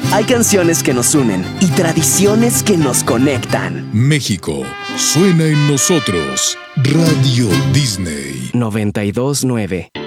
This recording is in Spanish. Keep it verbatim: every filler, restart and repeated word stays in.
Hay canciones que nos unen y tradiciones que nos conectan. México suena en nosotros. Radio Disney noventa y dos nueve.